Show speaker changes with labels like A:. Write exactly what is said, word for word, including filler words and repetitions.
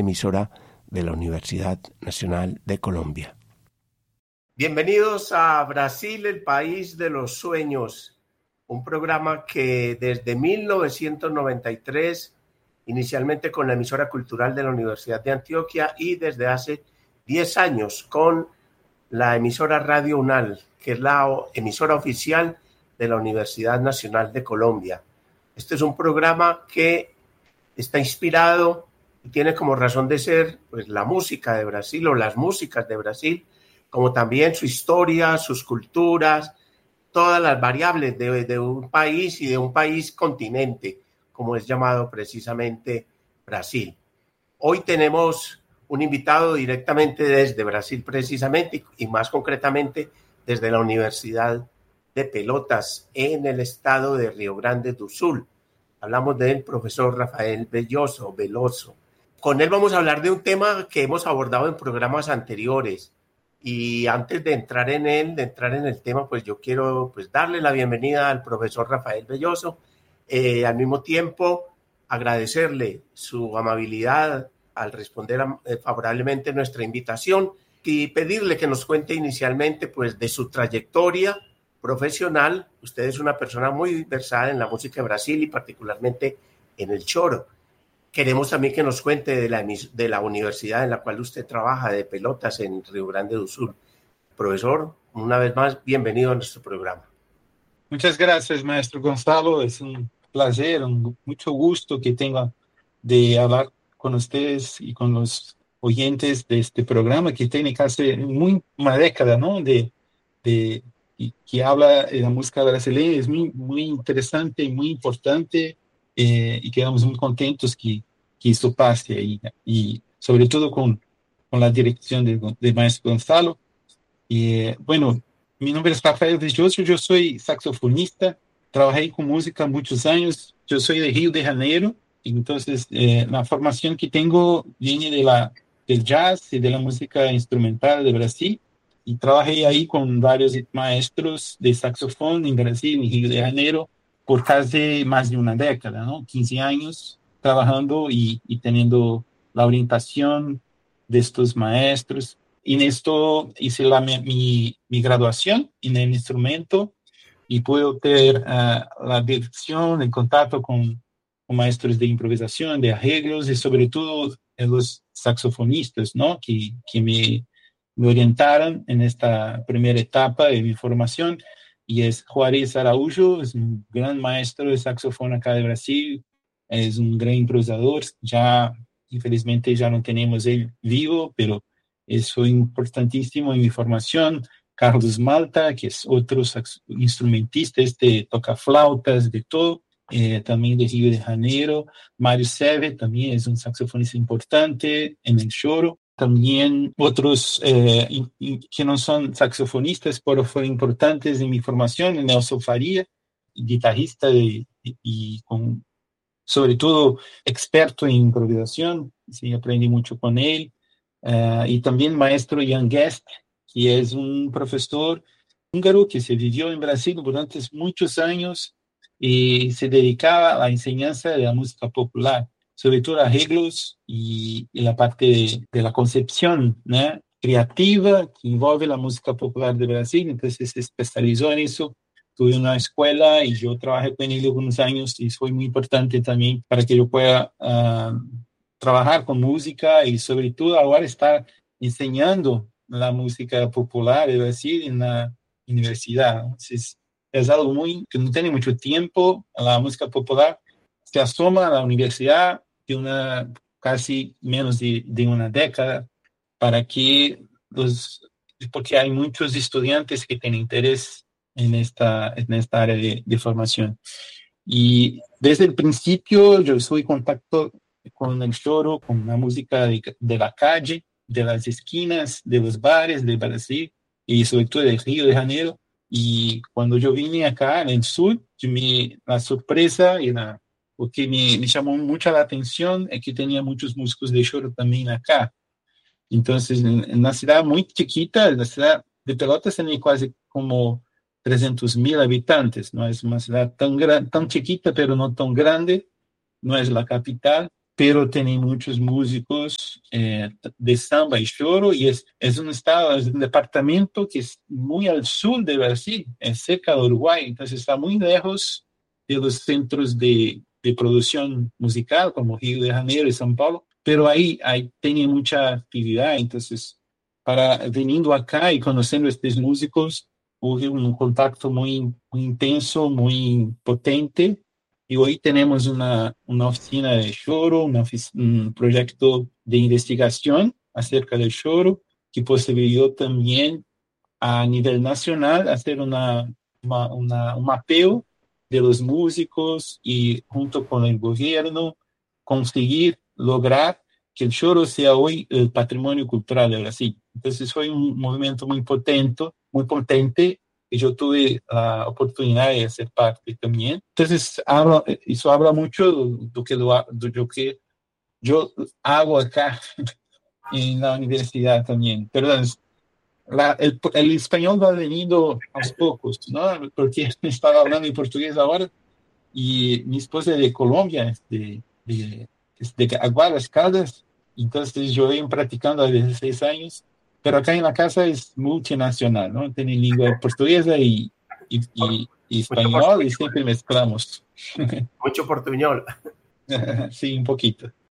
A: emisora de la Universidad Nacional de Colombia. Bienvenidos a Brasil, el país de los sueños, un programa que desde mil novecientos noventa y tres, inicialmente con la emisora cultural de la Universidad de Antioquia y desde hace diez años con la emisora Radio UNAL, que es la emisora oficial de la Universidad Nacional de Colombia. Este es un programa que está inspirado y tiene como razón de ser pues, la música de Brasil o las músicas de Brasil, como también su historia, sus culturas, todas las variables de, de un país y de un país continente, como es llamado precisamente Brasil. Hoy tenemos un invitado directamente desde Brasil precisamente y más concretamente desde la Universidad de Pelotas en el estado de Río Grande do Sul. Hablamos del profesor Rafael Belloso, Veloso. Con él vamos a hablar de un tema que hemos abordado en programas anteriores. Y antes de entrar en él, de entrar en el tema, pues yo quiero pues, darle la bienvenida al profesor Rafael Belloso. Eh, al mismo tiempo, agradecerle su amabilidad al responder a, eh, favorablemente nuestra invitación y pedirle que nos cuente inicialmente pues, de su trayectoria profesional. Usted es una persona muy versada en la música de Brasil y particularmente en el choro. Queremos también que nos cuente de la, de la universidad en la cual usted trabaja, de Pelotas, en Río Grande do Sul. Profesor, una vez más, bienvenido a nuestro programa.
B: Muchas gracias, maestro Gonzalo. Es un placer, un mucho gusto que tenga de hablar con ustedes y con los oyentes de este programa que tiene casi muy, una década, ¿no? De, de y que habla de la música brasileña. Es muy, muy interesante y muy importante eh, y quedamos muy contentos que, que esto pase ahí, y sobre todo con, con la dirección de, de maestro Gonzalo. Y eh, bueno, mi nombre es Rafael Belloso, yo soy saxofonista, trabajé con música muchos años, yo soy de Río de Janeiro, entonces eh, la formación que tengo viene de la, del jazz y de la música instrumental de Brasil. Y trabajé ahí con varios maestros de saxofón en Brasil, en Río de Janeiro, por casi más de una década, ¿no? quince años trabajando y, y teniendo la orientación de estos maestros. Y en esto hice la, mi, mi graduación en el instrumento y puedo tener uh, la dirección, el contacto con, con maestros de improvisación, de arreglos y sobre todo los saxofonistas, ¿no? Que, que me me orientaron en esta primera etapa de mi formación, y es Juárez Araújo, es un gran maestro de saxofón acá de Brasil, es un gran improvisador, ya infelizmente ya no tenemos él vivo, pero eso es importantísimo en mi formación. Carlos Malta, que es otro sax- instrumentista, este toca flautas, de todo, eh, también de Río de Janeiro. Mario Seve también es un saxofonista importante en el choro. También otros eh, in, in, que no son saxofonistas, pero fueron importantes en mi formación. Nelson Faria, guitarrista de, y, y con, sobre todo experto en improvisación, sí, aprendí mucho con él. Uh, y también maestro Jan Guest, que es un profesor húngaro que se vivió en Brasil durante muchos años y se dedicaba a la enseñanza de la música popular, sobre todo arreglos y, y la parte de, de la concepción, ¿no?, creativa que envolve la música popular de Brasil. Entonces se especializó en eso. Tuve una escuela y yo trabajé con él algunos años y fue muy importante también para que yo pueda uh, trabajar con música y sobre todo ahora estar enseñando la música popular de Brasil en la universidad. Entonces es algo muy que no tiene mucho tiempo. La música popular se asoma a la universidad de una casi menos de, de una década, para que los, porque hay muchos estudiantes que tienen interés en esta, en esta área de, de formación. Y desde el principio yo soy en contacto con el choro, con la música de, de la calle, de las esquinas, de los bares de Brasil y sobre todo de Río de Janeiro. Y cuando yo vine acá en el sur, me, la sorpresa y la, lo que me, me llamó mucho la atención es que tenía muchos músicos de choro también acá. Entonces, en, en una ciudad muy chiquita, la ciudad de Pelotas tiene casi como trescientos mil habitantes, no es una ciudad tan, gran, tan chiquita, pero no tan grande, no es la capital, pero tiene muchos músicos eh, de samba y choro, y es, es un estado, es un departamento que es muy al sur de Brasil, es cerca de Uruguay, entonces está muy lejos de los centros de, de producción musical como Río de Janeiro y São Paulo, pero ahí, ahí tiene mucha actividad, entonces para viniendo acá y conociendo a estos músicos, hubo un contacto muy, muy intenso, muy potente. Y hoy tenemos una, una oficina de choro, una un proyecto de investigación acerca del choro, que posibilitó también a nivel nacional hacer una, una, una, un mapeo de los músicos y junto con el gobierno conseguir lograr que el choro sea hoy el patrimonio cultural de Brasil. Entonces fue un movimiento muy potente, muy potente, y yo tuve la oportunidad de ser parte también. Entonces, habla, eso habla mucho de lo que, lo, de lo que yo hago acá en la universidad también. Perdón, la, el, el español va veniendo a pocos, ¿no? Porque estaba hablando en portugués ahora y mi esposa es de Colombia, es de, de, es de Aguadas, Caldas, entonces yo vengo practicando a dieciséis años, pero acá en la casa es multinacional, ¿no? Tiene lengua portuguesa y, y, y, y
A: Mucho
B: español y
A: portuñol.
B: siempre mezclamos.
A: Mucho portuñol.
B: Sí, un poquito.